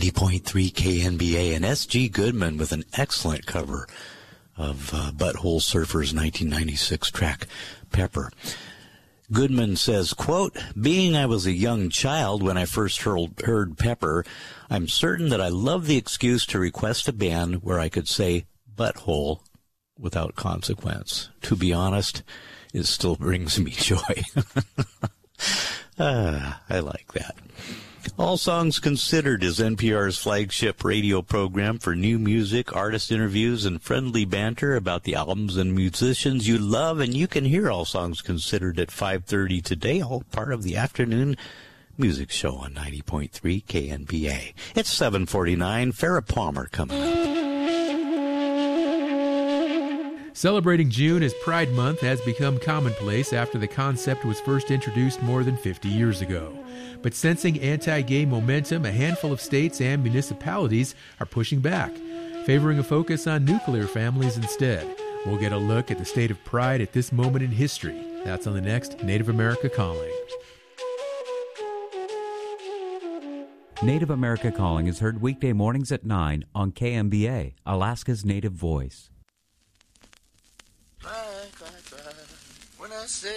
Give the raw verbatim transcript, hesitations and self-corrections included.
ninety point three K N B A, and S G Goodman with an excellent cover of uh, Butthole Surfer's nineteen ninety-six track, Pepper. Goodman says, quote, being I was a young child when I first heard, heard Pepper, I'm certain that I love the excuse to request a band where I could say butthole without consequence. To be honest, it still brings me joy. ah, I like that. All Songs Considered is N P R's flagship radio program for new music, artist interviews, and friendly banter about the albums and musicians you love. And you can hear All Songs Considered at five thirty today, all part of the afternoon music show on ninety point three K N B A. It's seven forty-nine. Farrah Palmer coming up. Celebrating June as Pride Month has become commonplace after the concept was first introduced more than fifty years ago. But sensing anti-gay momentum, a handful of states and municipalities are pushing back, favoring a focus on nuclear families instead. We'll get a look at the state of pride at this moment in history. That's on the next Native America Calling. Native America Calling is heard weekday mornings at nine on K M B A, Alaska's Native Voice. Cry, cry, cry, when I say